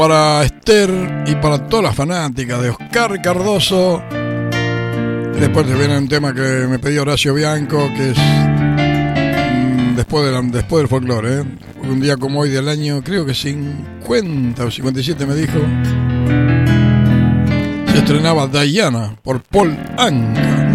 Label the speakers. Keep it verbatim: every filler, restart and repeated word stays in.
Speaker 1: Para Esther y para todas las fanáticas de Oscar Cardoso. Después te viene un tema que me pidió Horacio Bianco, que es mmm, después, de la, después del folclore, ¿eh? Un día como hoy del año, creo que cincuenta o cincuenta y siete me dijo, se estrenaba Diana por Paul Anka.